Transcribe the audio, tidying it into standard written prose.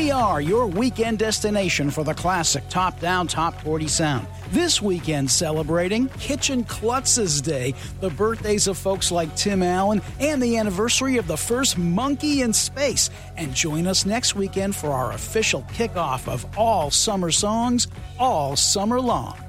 We are your weekend destination for the classic top-down Top 40 sound. This weekend celebrating Kitchen Klutz's Day, the birthdays of folks like Tim Allen, and the anniversary of the first monkey in space. And join us next weekend for our official kickoff of all summer songs, all summer long.